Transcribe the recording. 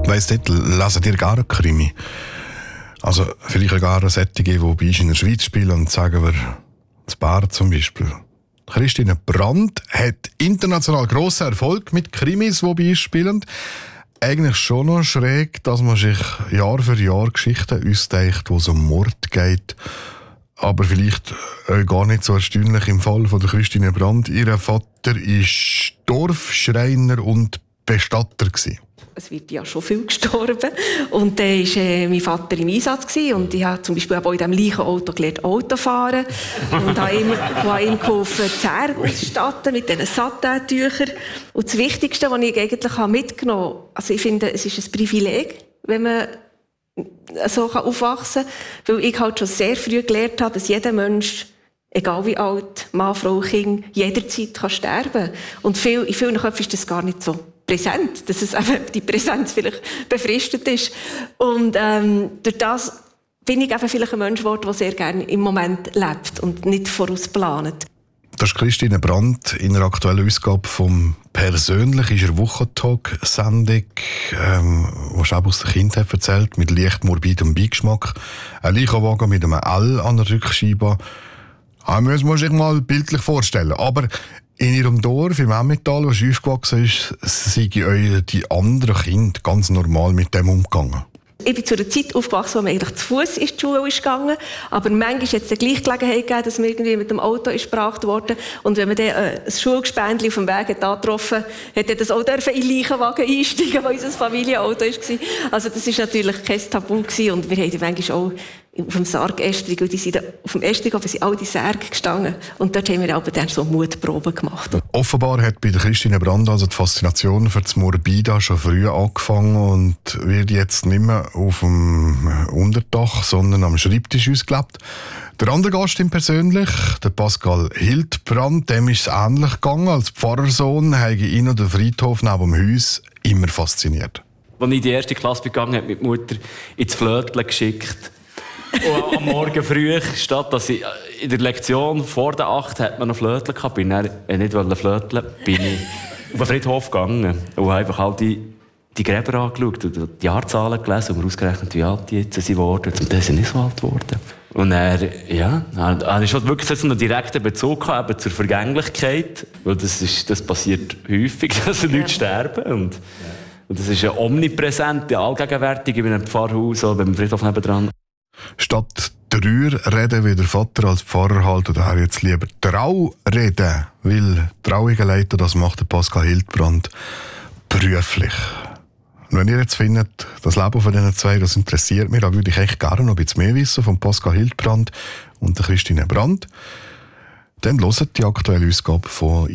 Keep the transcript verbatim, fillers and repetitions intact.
Weiss nicht, lesen dir gar einen Krimi? Also vielleicht gar eine Sättige, die bei uns in der Schweiz spielen, und sagen wir das Bar zum Beispiel. Christine Brandt hat international grossen Erfolg mit Krimis, die bei uns spielen. Eigentlich schon noch schräg, dass man sich Jahr für Jahr Geschichten ausdenkt, wo es um Mord geht. Aber vielleicht äh, gar nicht so erstaunlich im Fall von der Christine Brandt. Ihr Vater war Dorfschreiner und Bestatter gewesen. Es wird ja schon viel gestorben. Und dann war äh, mein Vater im Einsatz gewesen. Und ich habe zum Beispiel auch in diesem gleichen Auto gelernt, Auto fahren. Und habe ihm, habe ihm geholfen, Zähne auszustatten mit diesen Satin-Tüchern. Und das Wichtigste, was ich eigentlich mitgenommen habe, also ich finde, es ist ein Privileg, wenn man so aufwachsen kann. Weil ich halt schon sehr früh gelernt habe, dass jeder Mensch, egal wie alt, Mann, Frau, Kind, jederzeit kann sterben kann. Und viel, in vielen Köpfen ist das gar nicht so präsent, dass es eben die Präsenz vielleicht befristet ist. Und ähm, durch das bin ich eben vielleicht ein Mensch geworden, der sehr gerne im Moment lebt und nicht vorausplant. Das ist Christine Brandt in einer aktuellen Ausgabe vom «Persönlich» ist eine Wochentalk-Sendung, ähm, die auch aus der Kindheit erzählt, mit leicht morbidem Beigeschmack. Ein Leichenwagen mit einem L an der Rückscheibe. Das muss man sich mal bildlich vorstellen. Aber in ihrem Dorf, im Emmental, wo sie aufgewachsen ist, sind euch die anderen Kinder ganz normal mit dem umgegangen? Ich bin zu einer Zeit aufgewachsen, wo man eigentlich zu Fuß in die Schule ist gegangen. Aber manchmal hat es eine Gleichgelegenheit gegeben, dass man irgendwie mit dem Auto ist gebracht wurde. Und wenn man dann äh, ein Schulgespendli auf dem Weg hat angetroffen hat, hat das auch in den Leichenwagen einsteigen, wo unser Familienauto war. Also das war natürlich kein Tabu gewesen. Und wir haben manchmal auch auf dem Sarg-Estrig, und die sind auf dem Estrig sind all die Särge gestanden. Und dort haben wir auch dann so Mutproben gemacht. Offenbar hat bei der Christine Brandt also die Faszination für das Morbide schon früh angefangen und wird jetzt nicht mehr auf dem Unterdach, sondern am Schreibtisch ausgelebt. Der andere Gast im Persönlich, der Pascal Hildbrand, dem ist es ähnlich gegangen. Als Pfarrersohn habe ihn und den Friedhof neben dem Haus immer fasziniert. Als ich in die erste Klasse begangen habe, hat meine Mutter ins Flötchen geschickt. Und am Morgen früh, statt dass ich in der Lektion vor der acht hat man noch Flötchen gehabt, bin ich nicht flöteln, bin ich auf den Friedhof gegangen und habe einfach all die, die Gräber angeschaut und die Jahrzahlen gelesen und mir ausgerechnet, wie alt die jetzt sind worden. Und dann sind nicht so alt geworden. Und er, ja, er ist halt wirklich so einen direkten Bezug gehabt, eben zur Vergänglichkeit, weil das, ist, das passiert häufig, dass Leute ja. sterben. Und, und das ist ja omnipräsent, allgegenwärtig in einem Pfarrhaus oder beim Friedhof nebendran. Statt Trauer reden, wie der Vater als Pfarrer halt, oder er jetzt lieber Trau reden, weil traurige Leute, das macht der Pascal Hildbrand beruflich. Und wenn ihr jetzt findet, das Leben von diesen zwei, das interessiert mich, dann würde ich echt gerne noch ein bisschen mehr wissen von Pascal Hildbrand und der Christine Brandt. Dann hört die aktuelle Ausgabe von